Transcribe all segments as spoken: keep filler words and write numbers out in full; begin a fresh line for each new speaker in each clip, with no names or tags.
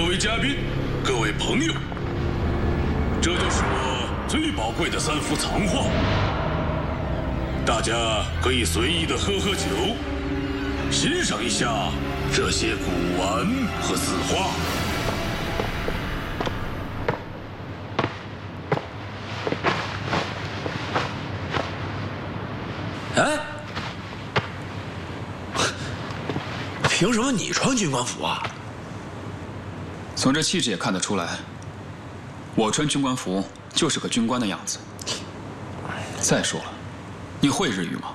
各位嘉宾，各位朋友，这就是我最宝贵的三幅藏画，大家可以随意的喝喝酒，欣赏一下这些古玩和字画。
哎，凭什么你穿军官服啊？
从这气质也看得出来，我穿军官服就是个军官的样子。再说了，你会日语吗？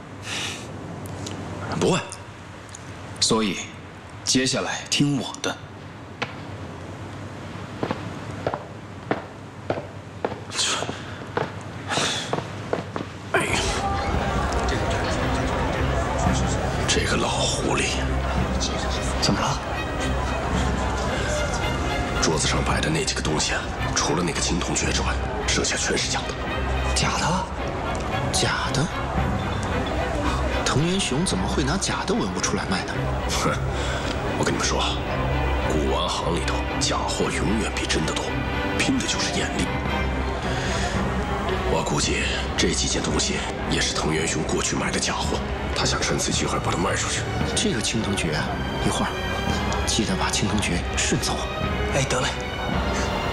不会。
所以，接下来听我的。
哎呀，这个老狐狸，怎么了？
桌子上摆的那几个东西啊，除了那个青铜爵之外，剩下全是假的。
假的？假的？藤原雄怎么会拿假的文物出来卖呢？
哼，我跟你们说，古玩行里头假货永远比真的多，拼的就是眼力。我估计这几件东西也是藤原雄过去买的假货，他想趁此机会把它卖出去。
这个青铜爵啊，一会儿记得把青铜爵顺走。
哎，得嘞。